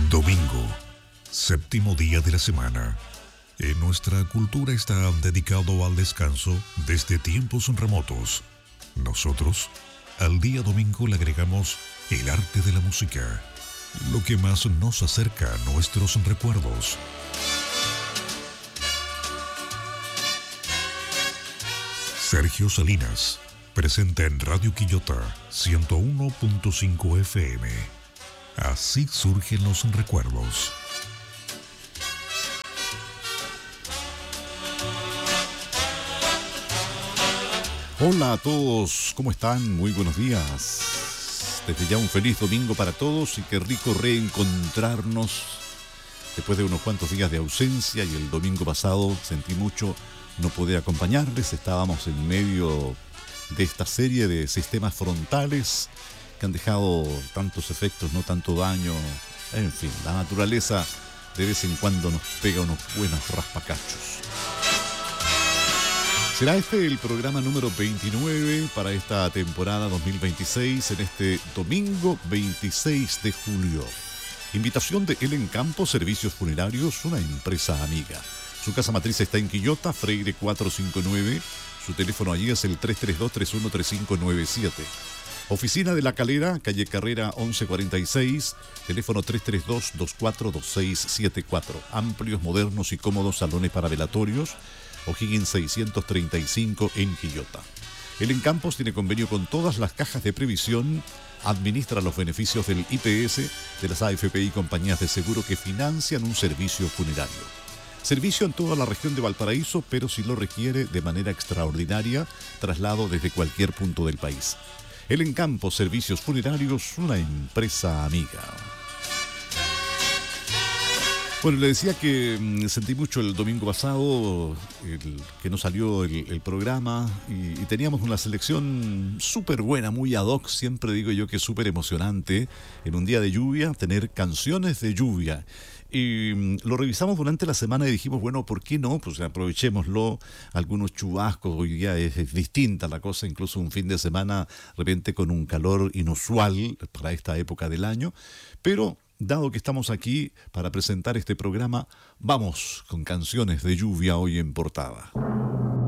Domingo, séptimo día de la semana. En nuestra cultura está dedicado al descanso desde tiempos remotos. Nosotros, al día domingo le agregamos el arte de la música, lo que más nos acerca a nuestros recuerdos. Sergio Salinas presenta en Radio Quillota 101.5 FM. Así surgen los recuerdos. Hola a todos, ¿cómo están? Muy buenos días. Desde ya un feliz domingo para todos y qué rico reencontrarnos después de unos cuantos días de ausencia, y el domingo pasado sentí mucho no poder acompañarles. Estábamos en medio de esta serie de sistemas frontales que han dejado tantos efectos, no tanto daño. En fin, la naturaleza de vez en cuando nos pega unos buenos raspacachos. Será este el programa número 29 para esta temporada 2026, en este domingo 26 de julio. Invitación de Elen Campos Servicios Funerarios, una empresa amiga. Su casa matriz está en Quillota, Freire 459. Su teléfono allí es el 332-313597. Oficina de La Calera, calle Carrera 1146, teléfono 332-242674. Amplios, modernos y cómodos salones para velatorios. O'Higgins 635 en Quillota. Elen Campos tiene convenio con todas las cajas de previsión, administra los beneficios del IPS, de las AFP y compañías de seguro que financian un servicio funerario. Servicio en toda la región de Valparaíso, pero si lo requiere de manera extraordinaria, traslado desde cualquier punto del país. Elen Campos Servicios Funerarios, una empresa amiga. Bueno, le decía que sentí mucho el domingo pasado, que no salió el programa, y teníamos una selección súper buena, muy ad hoc. Siempre digo yo que es súper emocionante en un día de lluvia tener canciones de lluvia. Y lo revisamos durante la semana y dijimos, bueno, ¿por qué no? Pues aprovechémoslo, algunos chubascos. Hoy día es distinta la cosa, incluso un fin de semana, de repente con un calor inusual para esta época del año. Pero dado que estamos aquí para presentar este programa, vamos con canciones de lluvia hoy en portada.